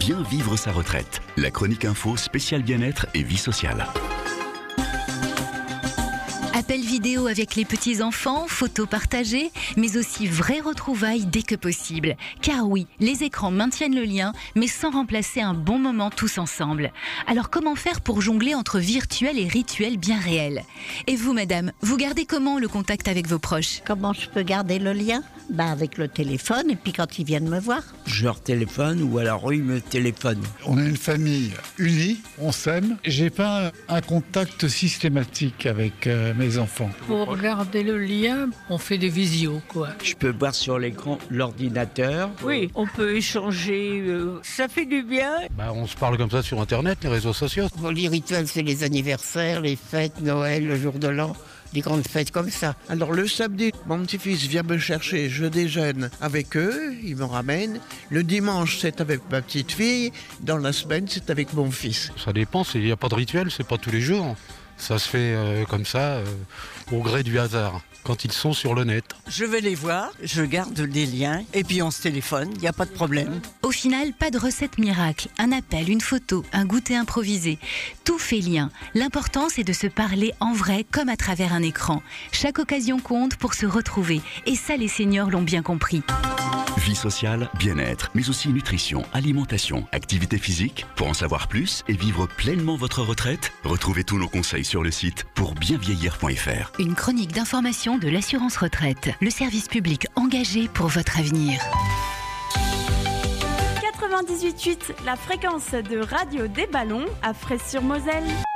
Bien vivre sa retraite. La chronique info spéciale bien-être et vie sociale. Appels vidéo avec les petits-enfants, photos partagées, mais aussi vraies retrouvailles dès que possible. Car oui, les écrans maintiennent le lien, mais sans remplacer un bon moment tous ensemble. Alors comment faire pour jongler entre virtuel et rituel bien réel? Et vous, madame, vous gardez comment le contact avec vos proches? Comment je peux garder le lien? Avec le téléphone et puis quand ils viennent me voir. Je leur téléphone ou alors eux ils me téléphonent. On est une famille unie, on s'aime. J'ai pas un contact systématique avec mes enfants. Pour garder le lien, on fait des visios, quoi. Je peux voir sur l'écran l'ordinateur. Oui, on peut échanger, ça fait du bien. On se parle comme ça sur Internet, les réseaux sociaux. Les rituels, c'est les anniversaires, les fêtes, Noël, le jour de l'an. Des grandes fêtes comme ça. Alors le samedi, mon petit-fils vient me chercher, je déjeune avec eux, ils me ramènent. Le dimanche, c'est avec ma petite fille. Dans la semaine, c'est avec mon fils. Ça dépend, il n'y a pas de rituel, c'est pas tous les jours. Ça se fait comme ça, au gré du hasard, quand ils sont sur le net. Je vais les voir, je garde des liens et puis on se téléphone, il n'y a pas de problème. Au final, pas de recette miracle. Un appel, une photo, un goûter improvisé. Tout fait lien. L'important, c'est de se parler en vrai comme à travers un écran. Chaque occasion compte pour se retrouver. Et ça, les seniors l'ont bien compris. Vie sociale, bien-être, mais aussi nutrition, alimentation, activité physique. Pour en savoir plus et vivre pleinement votre retraite, retrouvez tous nos conseils sur le site pourbienvieillir.fr. Une chronique d'information de l'assurance retraite. Le service public engagé pour votre avenir. 98.8, la fréquence de radio des ballons à Fraisse-sur-Moselle.